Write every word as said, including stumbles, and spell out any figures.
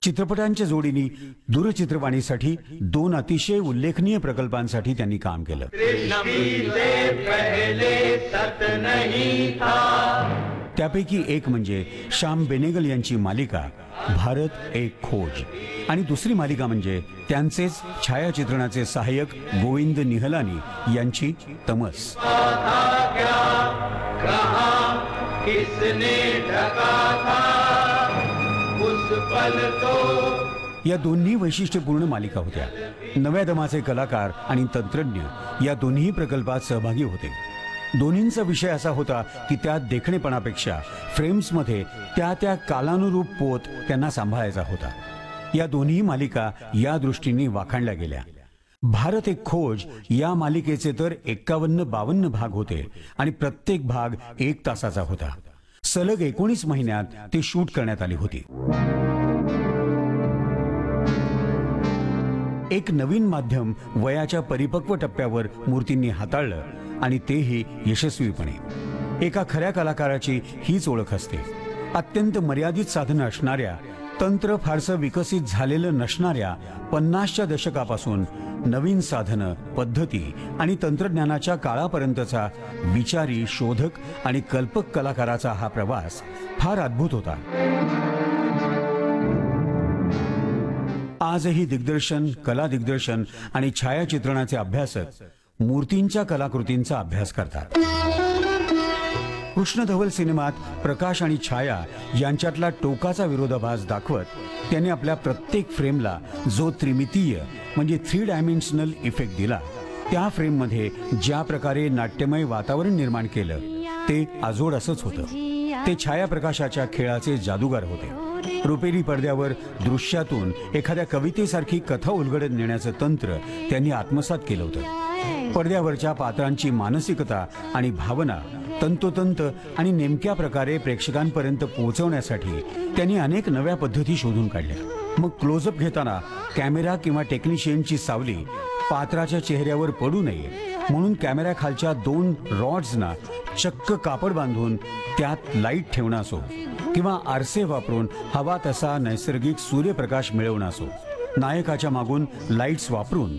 चित्रपटांच्या जोडीने दूरचित्रवाणीसाठी दोन अतिशय उल्लेखनीय प्रकल्पांसाठी त्यांनी काम केलं. त्यापैकी एक म्हणजे श्याम बेनेगल यांची मालिका भारत एक खोज आणि दुसरी मालिका म्हणजे त्यांचेच छायाचित्रणाचे सहाय्यक गोविंद निहलानी यांची तमस. या दोन्ही वैशिष्ट्यपूर्ण मालिका होत्या. नव्या दमाचे कलाकार आणि तंत्रज्ञ या दोन्ही प्रकल्पात सहभागी होते. दोन्हींचा विषय असा होता की त्यात देखणेपणापेक्षा फ्रेम्समध्ये त्या त्या कालानुरूप पोत त्यांना सांभाळायचा होता. या दोन्ही मालिका या दृष्टीने वाखाणल्या गेल्या. भारत एक खोज या मालिकेचे तर एक्कावन्न बावन्न भाग होते आणि प्रत्येक भाग एक तासाचा होता. सलग एकोणीस महिन्यात ते शूट करण्यात आली होती. एक नवीन माध्यम वयाच्या परिपक्व टप्प्यावर मूर्तींनी हाताळलं आणि तेही यशस्वीपणे. एका खऱ्या कलाकाराची हीच ओळख असते. अत्यंत मर्यादित साधनं असणाऱ्या, तंत्र फारसं विकसित झालेलं नसणाऱ्या पन्नासच्या दशकापासून नवीन साधनं, पद्धती आणि तंत्रज्ञानाच्या काळापर्यंतचा विचारी, शोधक आणि कल्पक कलाकाराचा हा प्रवास फार अद्भुत होता. आजही दिग्दर्शन, कला दिग्दर्शन आणि छायाचित्रणाचे अभ्यासक मूर्तींच्या कलाकृतींचा अभ्यास करतात. कृष्णधवल सिनेमात प्रकाश आणि छाया यांच्यातला टोकाचा विरोधाभास दाखवत त्यांनी आपल्या प्रत्येक फ्रेमला जो त्रिमितीय म्हणजे थ्री डायमेन्शनल इफेक्ट दिला, त्या फ्रेममध्ये ज्या प्रकारे नाट्यमय वातावरण निर्माण केलं ते अजोड असंच होतं. ते छायाप्रकाशाच्या खेळाचे जादूगार होते. रुपेरी पडद्यावर दृश्यातून एखाद्या कवितेसारखी कथा उलगडत नेण्याचं तंत्र त्यांनी आत्मसात केलं होतं. पडद्यावरच्या पात्रांची मानसिकता आणि भावना तंतोतंत आणि नेमक्या प्रकारे प्रेक्षकांपर्यंत पोहोचवण्यासाठी त्यांनी अनेक नव्या पद्धती शोधून काढल्या. मग क्लोजअप घेताना कॅमेरा किंवा टेक्निशियनची सावली पात्राच्या चेहऱ्यावर पडू नये म्हणून कॅमेरा खालच्या दोन रॉड्सना चक्क कापड बांधून त्यात लाईट ठेवणं असो किंवा आरसे वापरून हवा तसा नैसर्गिक सूर्यप्रकाश मिळवणं असो, नायकाच्या मागून लाईट्स वापरून